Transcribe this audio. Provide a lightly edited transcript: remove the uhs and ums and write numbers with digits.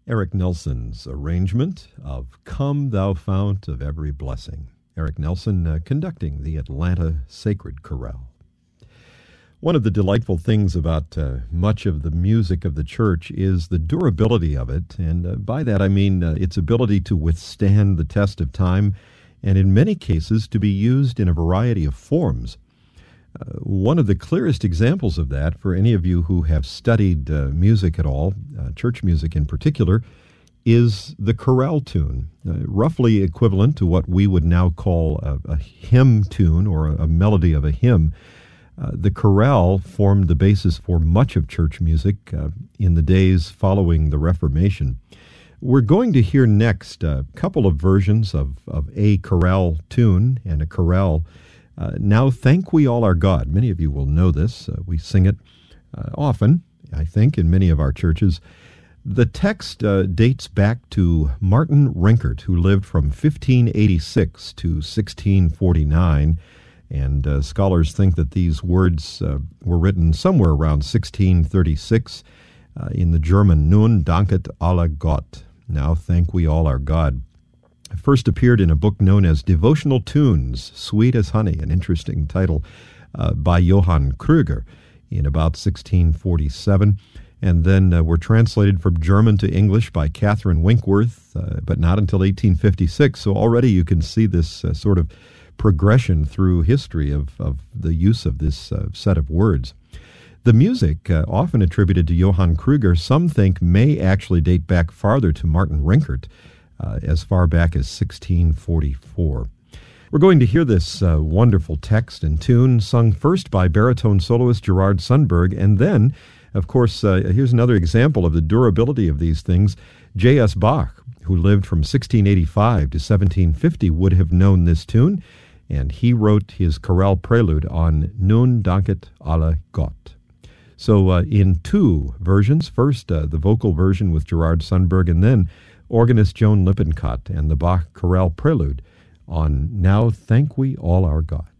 Eric Nelson's arrangement of Come Thou Fount of Every Blessing. Eric Nelson conducting the Atlanta Sacred Chorale. One of the delightful things about much of the music of the church is the durability of it, and by that I mean its ability to withstand the test of time, and in many cases to be used in a variety of forms. One of the clearest examples of that, for any of you who have studied music at all, church music in particular, is the chorale tune, roughly equivalent to what we would now call a hymn tune or a melody of a hymn. The chorale formed the basis for much of church music in the days following the Reformation. We're going to hear next a couple of versions of a chorale tune and a chorale. Now Thank We All Our God. Many of you will know this. We sing it often, I think, in many of our churches. The text dates back to Martin Rinkart, who lived from 1586 to 1649, and scholars think that these words were written somewhere around 1636 in the German Nun danket alle Gott. Now Thank We All Our God. First appeared in a book known as Devotional Tunes, Sweet as Honey, an interesting title, by Johann Krüger in about 1647. And then were translated from German to English by Catherine Winkworth, but not until 1856. So already you can see this sort of progression through history of the use of this set of words. The music, often attributed to Johann Krüger, some think may actually date back farther to Martin Rinkart, as far back as 1644. We're going to hear this wonderful text and tune sung first by baritone soloist Gerard Sundberg, and then, of course, here's another example of the durability of these things. J.S. Bach, who lived from 1685 to 1750, would have known this tune, and he wrote his chorale prelude on Nun danket alle Gott. So in two versions, first the vocal version with Gerard Sundberg, and then organist Joan Lippincott and the Bach Chorale Prelude on Now Thank We All Our God.